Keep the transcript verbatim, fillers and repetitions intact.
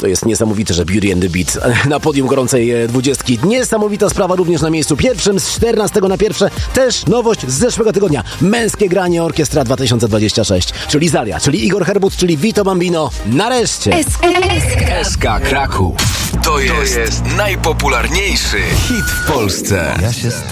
To jest niesamowite, że Beauty and the Beat na podium gorącej dwudziestki. Niesamowita sprawa również na miejscu pierwszym z czternastego na pierwsze. Też nowość z zeszłego tygodnia. Męskie granie Orkiestra dwa tysiące dwadzieścia sześć. Czyli Zalia, czyli Igor Herbut, czyli Vito Bambino. Nareszcie. S K Kraków. To jest, to jest najpopularniejszy hit w Polsce. Ja się